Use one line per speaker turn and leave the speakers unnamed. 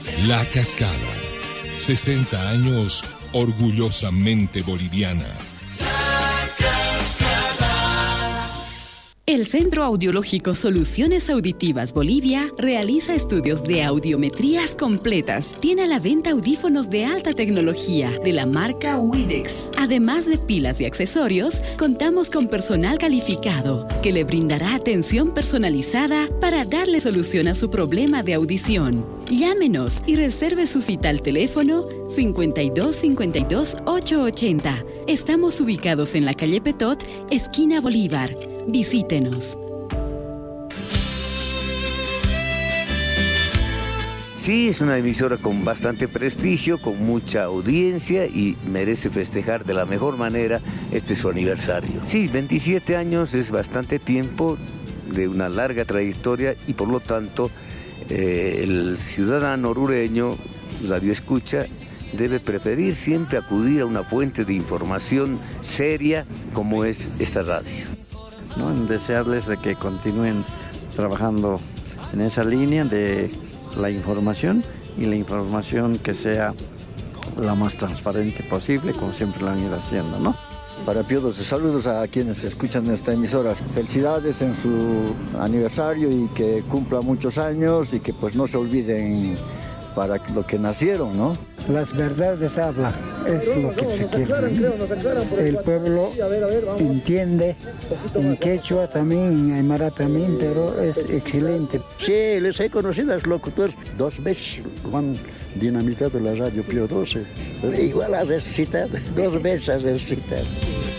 La Cascada. 60 años orgullosamente boliviana.
El Centro Audiológico Soluciones Auditivas Bolivia realiza estudios de audiometrías completas. Tiene a la venta audífonos de alta tecnología de la marca Widex. Además de pilas y accesorios, contamos con personal calificado que le brindará atención personalizada para darle solución a su problema de audición. Llámenos y reserve su cita al teléfono 52 52 880. Estamos ubicados en la calle Petot, esquina Bolívar. Visítenos.
Sí, es una emisora con bastante prestigio, con mucha audiencia y merece festejar de la mejor manera su aniversario. Sí, 27 años es bastante tiempo, de una larga trayectoria y por lo tanto el ciudadano orureño, radio escucha, debe preferir siempre acudir a una fuente de información seria como es esta radio.
¿No? En desearles de que continúen trabajando en esa línea de la información y la información que sea la más transparente posible, como siempre lo han ido haciendo, ¿no?
Para todos, saludos a quienes escuchan esta emisora. Felicidades en su aniversario y que cumpla muchos años y que pues no se olviden para lo que nacieron, ¿no?
Las verdades hablan, es lo que se quiere. El pueblo entiende, en quechua también, en aymara también, pero es excelente.
Sí, les he conocido a los locutores 2 veces, han dinamitado la radio Pío XII. Igual ha resucitado, 2 veces ha resucitado.